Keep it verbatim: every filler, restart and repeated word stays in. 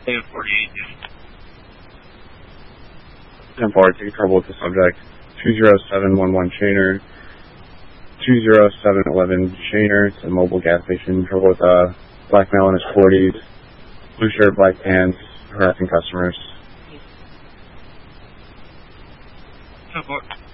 ten forty-eight, dude. ten four, take trouble with the subject. two zero seven one one Chainer. two zero seven one one Chainer. It's a mobile gas station. Trouble with uh, black male in his forties. Blue shirt, black pants, harassing customers. ten four.